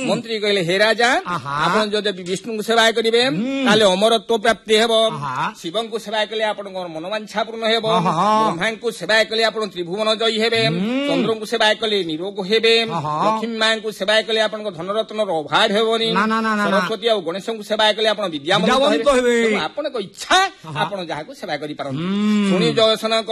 ମନ୍ତ୍ରୀ କହିଲେ ହେ ରାଜା ଆପଣ ଯଦି ବିଷ୍ଣୁଙ୍କୁ ସେବା କରିବେ ତାହେଲେ ଅମରତ୍ୱ ପ୍ରାପ୍ତି ହେବ, ଶିବଙ୍କୁ ସେବା କଲେ ଆପଣଙ୍କର ମନବାଞ୍ଛା ପୂର୍ଣ୍ଣ ହେବ, ବ୍ରହ୍ମାଙ୍କୁ ସେବା କଲେ ଆପଣ ତ୍ରିଭୁବନ ଜୟୀ ହେବେ, ଚନ୍ଦ୍ରଙ୍କୁ ସେବା କଲେ ନିରୋଗ ହେବେ, ଲକ୍ଷ୍ମୀ ମାଙ୍କୁ ସେବା କଲେ ଆପଣଙ୍କ ଧନରତ୍ନର ଅଭାବ ହେବନି, ସରସ୍ୱତୀ ଆଉ ଗଣେଶଙ୍କୁ ସେବା କଲେ ଆପଣ ବିଦ୍ୟାମନ୍ତ ହେବେ, ଆପଣଙ୍କ ଇଚ୍ଛା ଆପଣ ଯାହାକୁ ସେବା କରିପାରନ୍ତି। ଶୁଣି ଜୟସେନ